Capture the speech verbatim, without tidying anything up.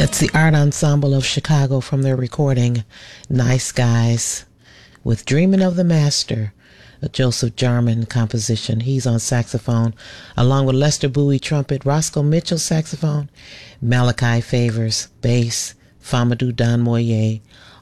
That's the Art Ensemble of Chicago from their recording Nice Guys with Dreaming of the Master, a Joseph Jarman composition. He's on saxophone, along with Lester Bowie trumpet, Roscoe Mitchell saxophone, Malachi Favors bass, Famadou Don Moyer